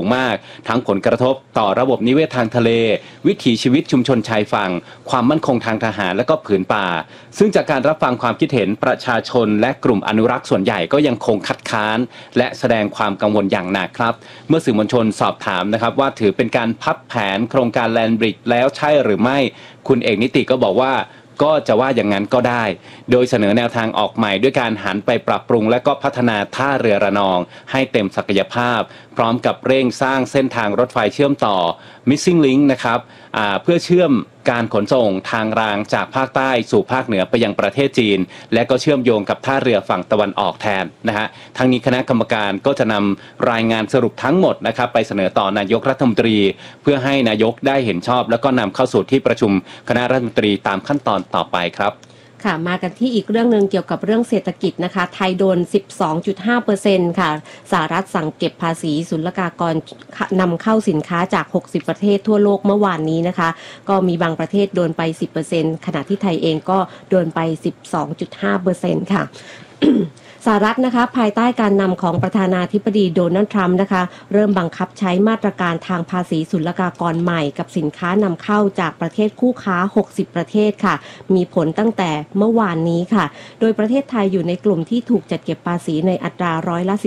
มากทั้งผลกระทบต่อระบบนิเวศทางทะเลวิถีชีวิตชุมชนชายฝั่งความมั่นคงทางทหารและก็ผืนป่าซึ่งจากการรับฟังความคิดเห็นประชาชนและกลุ่มอนุรักษ์ส่วนใหญ่ก็ยังคงคัดค้านและแสดงความกังวลอย่างหนักครับเมื่อสื่อมวลชนสอบถามนะครับว่าถือเป็นการพับแผนโครงการแลนด์บริดจ์แล้วใช่หรือไม่คุณเอกนิติก็บอกว่าก็จะว่าอย่างนั้นก็ได้โดยเสนอแนวทางออกใหม่ด้วยการหันไปปรับปรุงและก็พัฒนาท่าเรือระนองให้เต็มศักยภาพพร้อมกับเร่งสร้างเส้นทางรถไฟเชื่อมต่อ Missing Link นะครับเพื่อเชื่อมการขนส่งทางรางจากภาคใต้สู่ภาคเหนือไปยังประเทศจีนและก็เชื่อมโยงกับท่าเรือฝั่งตะวันออกแทนนะฮะทั้งนี้คณะกรรมการก็จะนำรายงานสรุปทั้งหมดนะครับไปเสนอต่อนายกรัฐมนตรีเพื่อให้นายกได้เห็นชอบแล้วก็นำเข้าสู่ที่ประชุมคณะรัฐมนตรีตามขั้นตอนต่อไปครับค่ะมากันที่อีกเรื่องนึงเกี่ยวกับเรื่องเศรษฐกิจนะคะไทยโดน 12.5% ค่ะสหรัฐสั่งเก็บภาษีศุลกากรนำเข้าสินค้าจาก60ประเทศทั่วโลกเมื่อวานนี้นะคะก็มีบางประเทศโดนไป 10% ขณะที่ไทยเองก็โดนไป 12.5% ค่ะ สหรัฐนะคะภายใต้การนำของประธานาธิบดีโดนัลด์ทรัมป์นะคะเริ่มบังคับใช้มาตรการทางภาษีศุลกากรใหม่กับสินค้านำเข้าจากประเทศคู่ค้า60ประเทศค่ะมีผลตั้งแต่เมื่อวานนี้ค่ะโดยประเทศไทยอยู่ในกลุ่มที่ถูกจัดเก็บภาษีในอัตราร้อยละ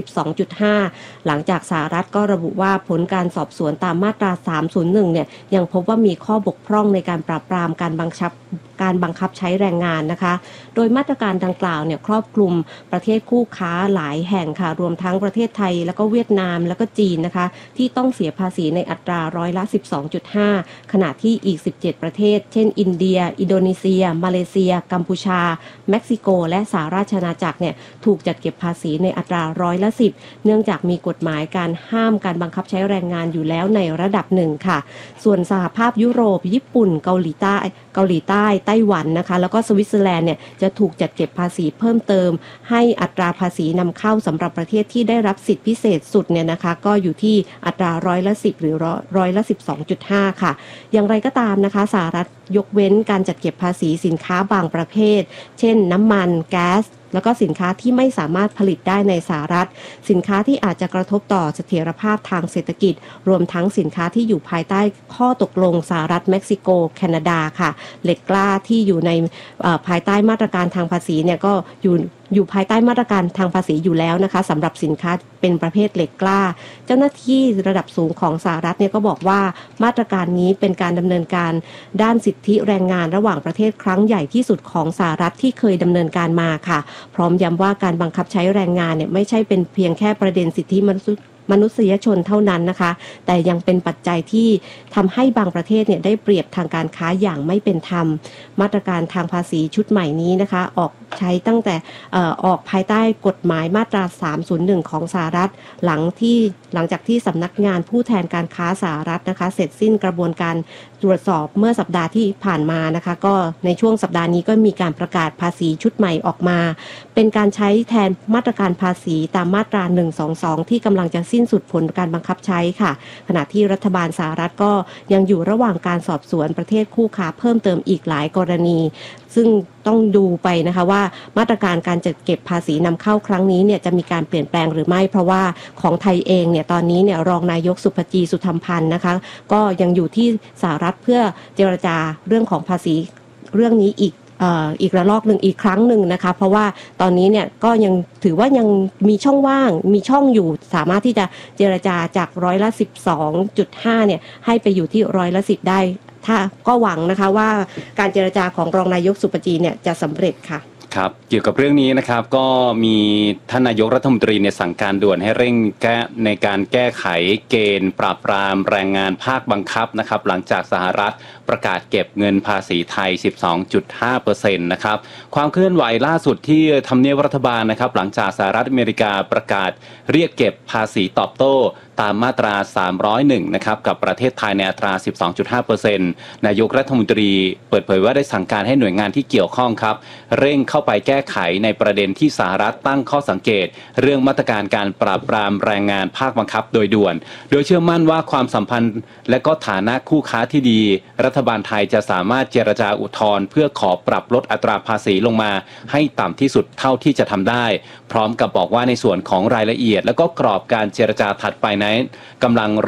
12.5 หลังจากสหรัฐก็ระบุว่าผลการสอบสวนตามมาตรา301เนี่ยยังพบว่ามีข้อบกพร่องในการปราบปรามการบังคับใช้แรงงานนะคะโดยมาตรการดังกล่าวเนี่ยครอบคลุมประเทศคู่ค้าหลายแห่งค่ะรวมทั้งประเทศไทยแล้วก็เวียดนามแล้วก็จีนนะคะที่ต้องเสียภาษีในอัตราร้อยละ 12.5 ขณะที่อีก17ประเทศเช่นอินเดียอินโดนีเซียมาเลเซียกัมพูชาเม็กซิโกและสหราชอาณาจักรเนี่ยถูกจัดเก็บภาษีในอัตราร้อยละ 10เนื่องจากมีกฎหมายการห้ามการบังคับใช้แรงงานอยู่แล้วในระดับหนึ่งค่ะส่วนสหภาพยุโรปญี่ปุ่นเกาหลีใต้ไต้หวันนะคะแล้วก็สวิตเซอร์แลนด์เนี่ยจะถูกจัดเก็บภาษีเพิ่มเติมให้อัตราภาษีนำเข้าสำหรับประเทศที่ได้รับสิทธิพิเศษสุดเนี่ยนะคะก็อยู่ที่อัตราร้อยละ 10หรือร้อยละ 12.5 ค่ะอย่างไรก็ตามนะคะสหรัฐยกเว้นการจัดเก็บภาษีสินค้าบางประเภทเช่นน้ำมันแก๊สแล้วก็สินค้าที่ไม่สามารถผลิตได้ในสหรัฐสินค้าที่อาจจะกระทบต่อเสถียรภาพทางเศรษฐกิจรวมทั้งสินค้าที่อยู่ภายใต้ข้อตกลงสหรัฐเม็กซิโกแคนาดาค่ะเหล็กกล้าที่อยู่ในภายใต้มาตรการทางภาษีเนี่ยก็อยู่ภายใต้มาตรการทางภาษีอยู่แล้วนะคะสำหรับสินค้าเป็นประเภทเหล็กกล้าเจ้าหน้าที่ระดับสูงของสหรัฐเนี่ยก็บอกว่ามาตรการนี้เป็นการดำเนินการด้านสิทธิแรงงานระหว่างประเทศครั้งใหญ่ที่สุดของสหรัฐที่เคยดำเนินการมาค่ะพร้อมย้ำว่าการบังคับใช้แรงงานเนี่ยไม่ใช่เป็นเพียงแค่ประเด็นสิทธิมนุษยชนเท่านั้นนะคะแต่ยังเป็นปัจจัยที่ทำให้บางประเทศเนี่ยได้เปรียบทางการค้าอย่างไม่เป็นธรรมมาตรการทางภาษีชุดใหม่นี้นะคะออกใช้ตั้งแต่ออกภายใต้กฎหมายมาตรา301ของสหรัฐหลังจากที่สำนักงานผู้แทนการค้าสหรัฐนะคะเสร็จสิ้นกระบวนการตรวจสอบเมื่อสัปดาห์ที่ผ่านมานะคะก็ในช่วงสัปดาห์นี้ก็มีการประกาศภาษีชุดใหม่ออกมาเป็นการใช้แทนมาตรการภาษีตามมาตรา122ที่กำลังจะสิ้นสุดผลการบังคับใช้ค่ะขณะที่รัฐบาลสหรัฐก็ยังอยู่ระหว่างการสอบสวนประเทศคู่ค้าเพิ่มเติมอีกหลายกรณีซึ่งต้องดูไปนะคะว่ามาตรการการจัดเก็บภาษีนำเข้าครั้งนี้เนี่ยจะมีการเปลี่ยนแปลงหรือไม่เพราะว่าของไทยเองเนี่ยตอนนี้เนี่ยรองนายกสุภจีสุธรรมพันธ์นะคะก็ยังอยู่ที่สหรัฐเพื่อเจรจาเรื่องของภาษีเรื่องนี้อีกระลอกหนึ่งอีกครั้งหนึ่งนะคะเพราะว่าตอนนี้เนี่ยก็ยังถือว่ายังมีช่องว่างมีช่องอยู่สามารถที่จะเจรจาจากร้อยละ 12.5 เนี่ยให้ไปอยู่ที่ร้อยละ 10ได้ถ้าก็หวังนะคะว่าการเจรจาของรองนายกสุปจีเนี่ยจะสำเร็จค่ะครับเกี่ยวกับเรื่องนี้นะครับก็มีท่านนายกรัฐมนตรีเนี่ยสั่งการด่วนให้เร่งในการแก้ไขเกณฑ์ปราบปรามแรงงานภาคบังคับนะครับหลังจากสหรัฐประกาศเก็บเงินภาษีไทย 12.5% นะครับความเคลื่อนไหวล่าสุดที่ทำเนียบรัฐบาลนะครับหลังจากสหรัฐอเมริกาประกาศเรียกเก็บภาษีตอบโต้ตามมาตรา301นะครับกับประเทศไทยในอัตรา 12.5% นายกรัฐมนตรีเปิดเผยว่าได้สั่งการให้หน่วยงานที่เกี่ยวข้องครับเร่งเข้าไปแก้ไขในประเด็นที่สหรัฐตั้งข้อสังเกตเรื่องมาตรการการปราบปรามแรงงานภาคบังคับโดยด่วนโดยเชื่อมั่นว่าความสัมพันธ์และก็ฐานะคู่ค้าที่ดีรัฐบาลไทยจะสามารถเจรจาอุทธรณ์เพื่อขอปรับลดอัตราภาษีลงมาให้ต่ำที่สุดเท่าที่จะทำได้พร้อมกับบอกว่าในส่วนของรายละเอียดและก็กรอบการเจรจาถัดไปนั้นกำลัง